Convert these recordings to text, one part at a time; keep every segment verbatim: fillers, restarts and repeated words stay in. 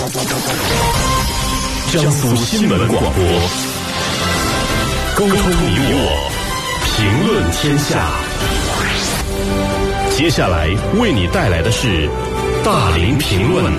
江苏新闻广播，沟通你我，评论天下。接下来为你带来的是大林评论。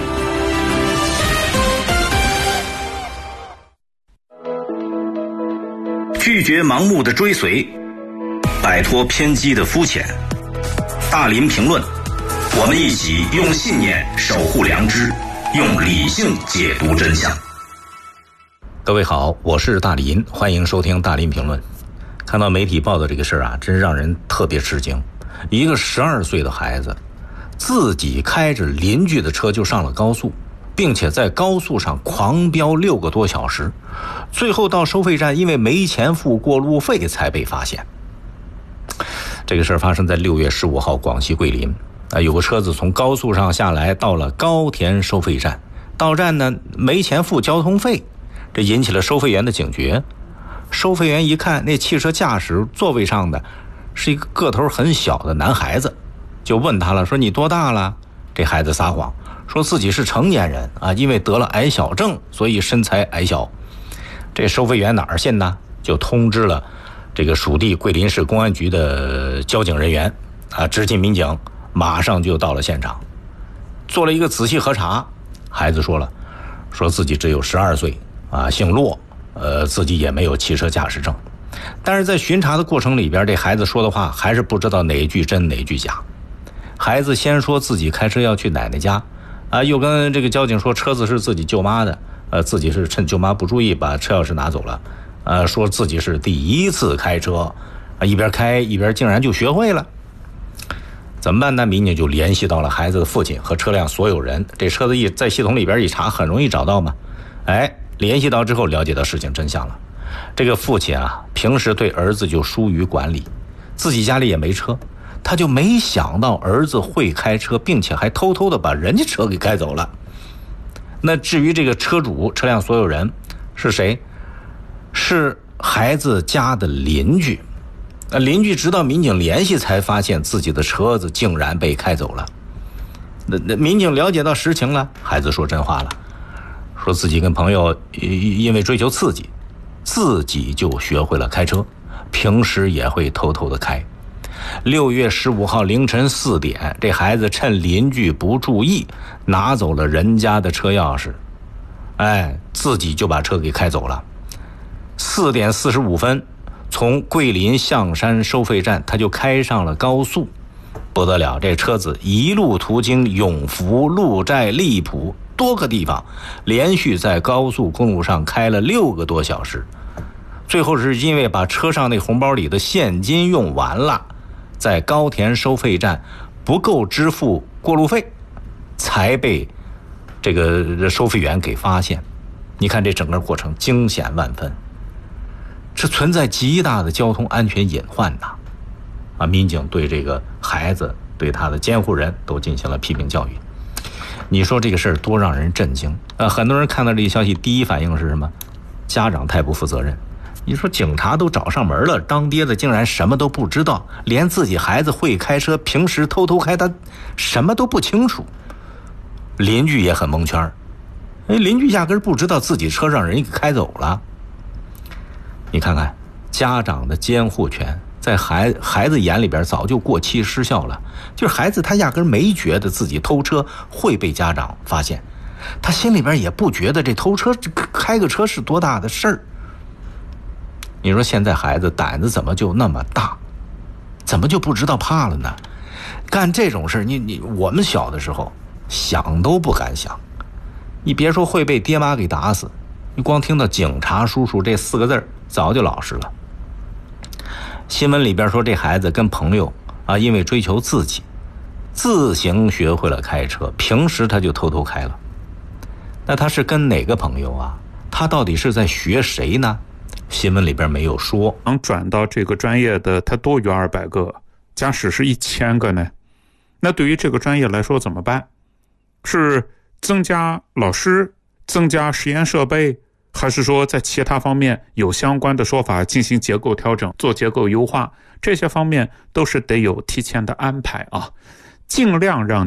拒绝盲目的追随，摆脱偏激的肤浅。大林评论，我们一起用信念守护良知，用理性解读真相。 各位好，我是大林，欢迎收听大林评论。看到媒体报的这个事儿啊，真让人特别吃惊。一个十二岁的孩子自己开着邻居的车就上了高速，并且在高速上狂飙六个多小时，最后到收费站因为没钱付过路费才被发现。这个事儿发生在六月十五号广西桂林啊，有个车子从高速上下来，到了高田收费站，到站呢没钱付交通费，这引起了收费员的警觉。收费员一看那汽车驾驶座位上的是一个个头很小的男孩子，就问他了，说你多大了？这孩子撒谎，说自己是成年人啊，因为得了矮小症，所以身材矮小。这收费员哪儿信呢？就通知了这个属地桂林市公安局的交警人员啊，执勤民警马上就到了现场，做了一个仔细核查。孩子说了，说自己只有十二岁啊，姓骆，呃，自己也没有汽车驾驶证。但是在巡查的过程里边，这孩子说的话还是不知道哪句真哪句假。孩子先说自己开车要去奶奶家啊，又跟这个交警说车子是自己舅妈的，呃，自己是趁舅妈不注意把车钥匙拿走了，呃，说自己是第一次开车啊，一边开一边竟然就学会了。怎么办呢？民警就联系到了孩子的父亲和车辆所有人，这车子一在系统里边一查，很容易找到嘛。哎，联系到之后了解到事情真相了。这个父亲啊，平时对儿子就疏于管理，自己家里也没车，他就没想到儿子会开车，并且还偷偷的把人家车给开走了。那至于这个车主、车辆所有人是谁？是孩子家的邻居。那邻居直到民警联系才发现自己的车子竟然被开走了。那那民警了解到实情了，孩子说真话了，说自己跟朋友因为追求刺激，自己就学会了开车，平时也会偷偷的开。六月十五号凌晨四点，这孩子趁邻居不注意，拿走了人家的车钥匙，哎，自己就把车给开走了。四点四十五分，从桂林象山收费站，他就开上了高速。不得了，这车子一路途经永福、鹿寨、荔浦多个地方，连续在高速公路上开了六个多小时。最后是因为把车上那红包里的现金用完了，在高田收费站不够支付过路费，才被这个收费员给发现。你看这整个过程惊险万分，这存在极大的交通安全隐患呐！啊，民警对这个孩子、对他的监护人都进行了批评教育。你说这个事儿多让人震惊啊！很多人看到这个消息，第一反应是什么？家长太不负责任。你说警察都找上门了，当爹的竟然什么都不知道，连自己孩子会开车，平时偷偷开，他什么都不清楚。邻居也很蒙圈，哎，邻居压根不知道自己车让人给开走了。你看看，家长的监护权在孩孩子眼里边早就过期失效了，就是孩子他压根没觉得自己偷车会被家长发现，他心里边也不觉得这偷车开个车是多大的事儿。你说现在孩子胆子怎么就那么大，怎么就不知道怕了呢？干这种事，你你我们小的时候想都不敢想，你别说会被爹妈给打死，你光听到警察叔叔这四个字早就老实了。新闻里边说这孩子跟朋友啊，因为追求自己，自行学会了开车，平时他就偷偷开了。那他是跟哪个朋友啊？他到底是在学谁呢？新闻里边没有说。 能转到这个专业的他多于二百个，假使是一千个呢？那对于这个专业来说怎么办？是增加老师，增加实验设备，还是说在其他方面有相关的说法进行结构调整，做结构优化？这些方面都是得有提前的安排啊，尽量让